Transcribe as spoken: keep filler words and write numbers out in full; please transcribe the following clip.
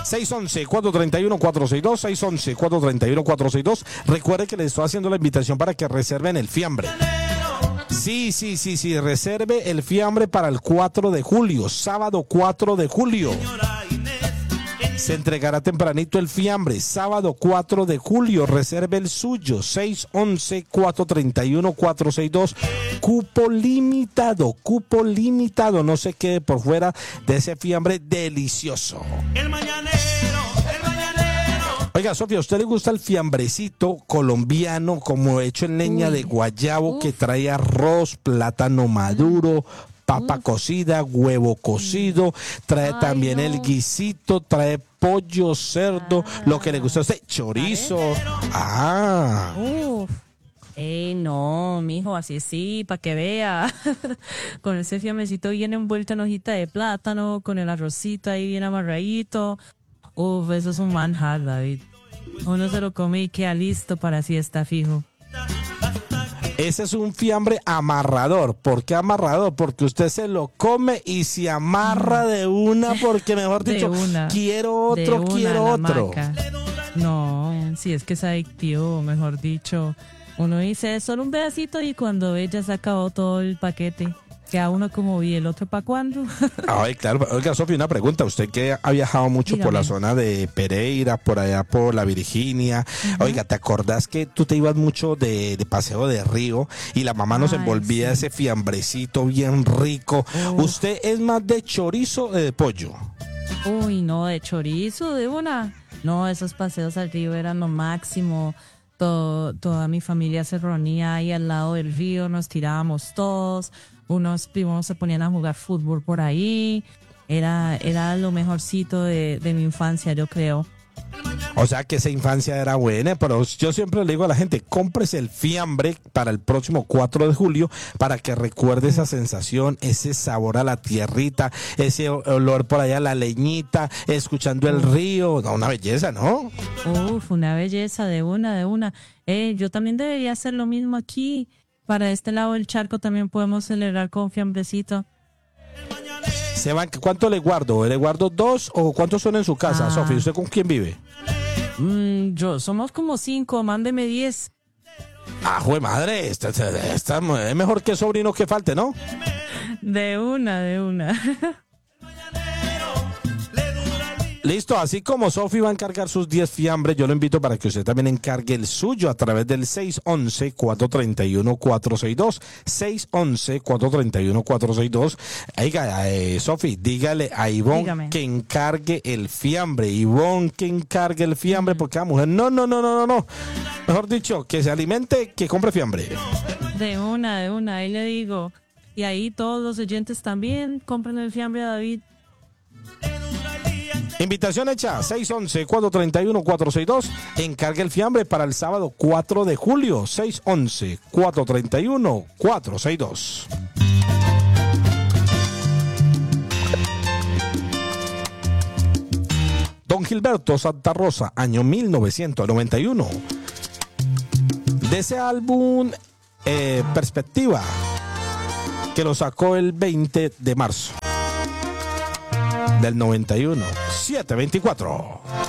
seis once, cuatro treinta y uno, cuatro sesenta y dos, seis once, cuatro treinta y uno, cuatro sesenta y dos. Recuerde que les estoy haciendo la invitación para que reserven el fiambre. Sí, sí, sí, sí, reserve el fiambre para el cuatro de julio, sábado cuatro de julio. Se entregará tempranito el fiambre, sábado cuatro de julio, reserve el suyo, seis once, cuatro treinta y uno, cuatro sesenta y dos, cupo limitado, cupo limitado, no se quede por fuera de ese fiambre delicioso. El mañanero, el mañanero. Oiga, Sofía, ¿a usted le gusta el fiambrecito colombiano como hecho en leña Uy. de guayabo Uf. que trae arroz, plátano maduro, papa Uf. cocida, huevo cocido, trae Ay, también no. el guisito, trae pollo, cerdo, ah, lo que le gusta a usted, chorizo. Ah. Uf. Eh, no, mijo, así sí, para que vea. Con ese fiambrecito bien envuelto en hojita de plátano, con el arrocito ahí bien amarradito. Uf, eso es un manjar, David. Uno se lo come y queda listo para fiesta, fijo. Ese es un fiambre amarrador. ¿Por qué amarrador? Porque usted se lo come y se amarra de una, porque mejor dicho, una, quiero otro, una, quiero otro. Maca. No, sí, es que es adictivo, mejor dicho. Uno dice solo un pedacito y cuando ella se acabó todo el paquete. Queda uno como, ¿y el otro para cuándo? Ay, claro. Oiga, Sofía, una pregunta. Usted que ha viajado mucho Dígame. por la zona de Pereira, por allá por la Virginia. Uh-huh. Oiga, ¿te acordás que tú te ibas mucho de, de paseo de río y la mamá nos Ay, envolvía sí. ese fiambrecito bien rico? Uh. ¿Usted es más de chorizo o de pollo? Uy, no, de chorizo, de una. No, esos paseos al río eran lo máximo. Todo, toda mi familia se reunía ahí al lado del río, nos tirábamos todos. Unos primos se ponían a jugar fútbol por ahí. Era, era lo mejorcito de, de mi infancia, yo creo. O sea que esa infancia era buena, pero yo siempre le digo a la gente, cómprese el fiambre para el próximo cuatro de julio para que recuerde esa sensación, ese sabor a la tierrita, ese olor por allá a la leñita, escuchando el río. No, una belleza, ¿no? Uf, una belleza, de una, de una. Eh, yo también debería hacer lo mismo aquí. Para este lado del charco también podemos celebrar con fiambrecito. Se van, ¿cuánto le guardo? ¿Le guardo dos o cuántos son en su casa, ah. Sofía? ¿Usted con quién vive? Mm, yo, somos como cinco, mándeme diez. Ah, jue madre, esta, esta, esta, es mejor que sobrino que falte, ¿no? De una, de una. Listo, así como Sofi va a encargar sus diez fiambres, yo lo invito para que usted también encargue el suyo a través del seis once, cuatro treinta y uno, cuatro sesenta y dos. seis once, cuatro treinta y uno, cuatro sesenta y dos. Oiga, eh, Sofi, dígale a Ivonne Dígame. que encargue el fiambre. Ivonne, que encargue el fiambre, porque la mujer, no, no, no, no, no, no. Mejor dicho, que se alimente, que compre fiambre. De una, de una, ahí le digo. Y ahí todos los oyentes también compren el fiambre a David. Invitación hecha, seis once, cuatro treinta y uno, cuatro sesenta y dos. Encargue el fiambre para el sábado cuatro de julio, seis once, cuatro treinta y uno, cuatro sesenta y dos. Don Gilberto Santa Rosa, año mil novecientos noventa y uno. De ese álbum eh, Perspectiva, que lo sacó el veinte de marzo del noventa y uno, siete veinticuatro.